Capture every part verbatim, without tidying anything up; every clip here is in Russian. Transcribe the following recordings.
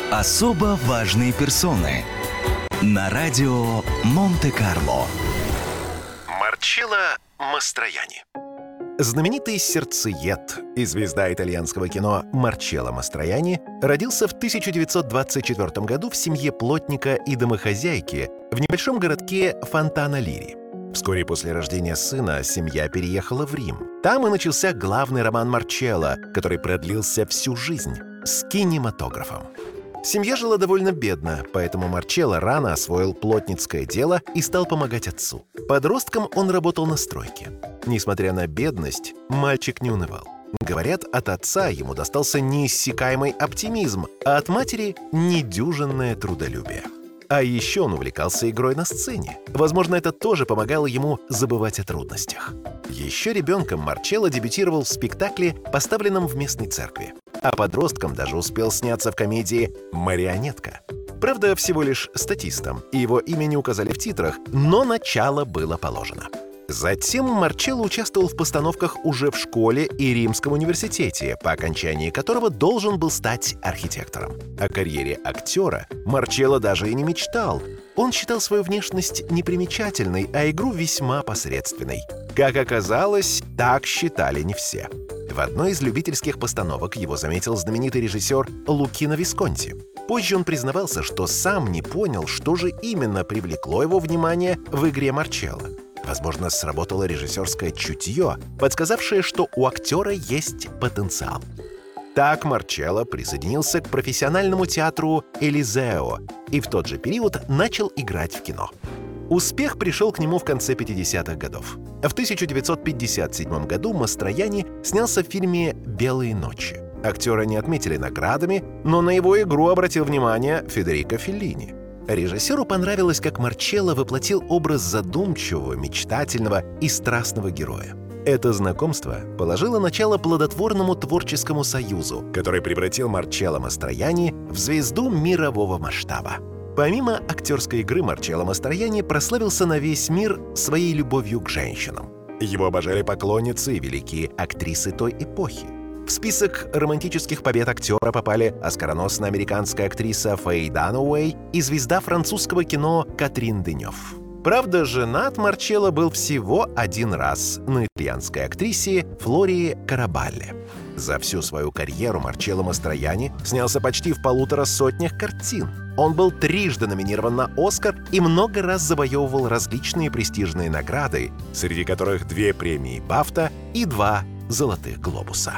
Особо важные персоны на радио Монте-Карло. Марчелло Мастроянни. Знаменитый сердцеед и звезда итальянского кино Марчелло Мастроянни родился в тысяча девятьсот двадцать четвёртом году в семье плотника и домохозяйки в небольшом городке Фонтана-Лири. Вскоре после рождения сына семья переехала в Рим. Там и начался главный роман Марчелло, который продлился всю жизнь, с кинематографом. Семья жила довольно бедно, поэтому Марчелло рано освоил плотницкое дело и стал помогать отцу. Подростком он работал на стройке. Несмотря на бедность, мальчик не унывал. Говорят, от отца ему достался неиссякаемый оптимизм, а от матери – недюжинное трудолюбие. А еще он увлекался игрой на сцене. Возможно, это тоже помогало ему забывать о трудностях. Еще ребенком Марчелло дебютировал в спектакле, поставленном в местной церкви. А подростком даже успел сняться в комедии «Марионетка». Правда, всего лишь статистом, и его имя не указали в титрах, но начало было положено. Затем Марчелло участвовал в постановках уже в школе и Римском университете, по окончании которого должен был стать архитектором. О карьере актера Марчелло даже и не мечтал. Он считал свою внешность непримечательной, а игру весьма посредственной. Как оказалось, так считали не все. В одной из любительских постановок его заметил знаменитый режиссер Лукино Висконти. Позже он признавался, что сам не понял, что же именно привлекло его внимание в игре Марчелло. Возможно, сработало режиссерское чутье, подсказавшее, что у актера есть потенциал. Так Марчелло присоединился к профессиональному театру «Элизео» и в тот же период начал играть в кино. Успех пришел к нему в конце пятидесятых годов. В тысяча девятьсот пятьдесят седьмом году Мастроянни снялся в фильме «Белые ночи». Актера не отметили наградами, но на его игру обратил внимание Федерико Феллини. Режиссеру понравилось, как Марчелло воплотил образ задумчивого, мечтательного и страстного героя. Это знакомство положило начало плодотворному творческому союзу, который превратил Марчелло Мастроянни в звезду мирового масштаба. Помимо актерской игры, Марчелло Мастроянни прославился на весь мир своей любовью к женщинам. Его обожали поклонницы и великие актрисы той эпохи. В список романтических побед актера попали оскароносная американская актриса Фэй Данауэй и звезда французского кино Катрин Денёв. Правда, женат Марчелло был всего один раз на итальянской актрисе Флории Карабалле. За всю свою карьеру Марчелло Мастроянни снялся почти в полутора сотнях картин. Он был трижды номинирован на «Оскар» и много раз завоевывал различные престижные награды, среди которых две премии «Бафта» и два «Золотых глобуса».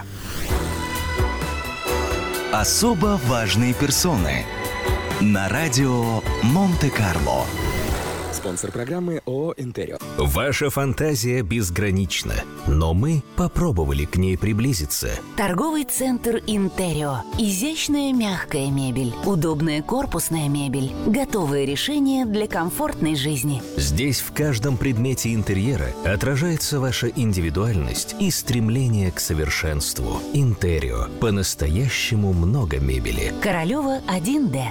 Особо важные персоны на радио Монте-Карло. Спонсор программы ООО «Интерио». Ваша фантазия безгранична, но мы попробовали к ней приблизиться. Торговый центр «Интерио». Изящная мягкая мебель, удобная корпусная мебель, готовые решения для комфортной жизни. Здесь в каждом предмете интерьера отражается ваша индивидуальность и стремление к совершенству. «Интерио». По-настоящему много мебели. Королева один дэ.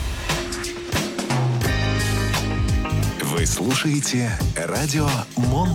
Вы слушаете радио Монте